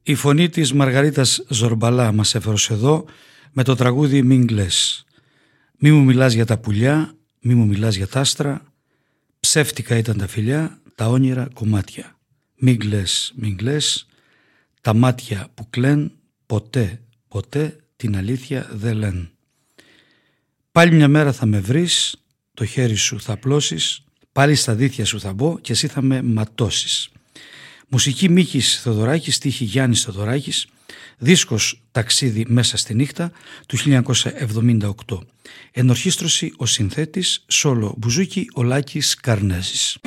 Η φωνή της Μαργαρίτας Ζορμπαλά μας έφερε εδώ με το τραγούδι «Μην κλαις». Μη μου μιλάς για τα πουλιά, μη μου μιλάς για τα άστρα, ψεύτικα ήταν τα φιλιά, τα όνειρα κομμάτια. Μην κλαις, μην κλαις, τα μάτια που κλαίν, ποτέ, ποτέ την αλήθεια δεν λένε. Πάλι μια μέρα θα με βρεις, το χέρι σου θα απλώσεις, πάλι στα δίθια σου θα μπω και εσύ θα με ματώσεις. Μουσική Μίχης Θεοδωράκης, στίχη Γιάννης Θεοδωράκης, δίσκος «Ταξίδι μέσα στη νύχτα» του 1978. Ενορχήστρωση ο συνθέτης, σόλο μπουζούκι ο Λάκης Καρνέζης.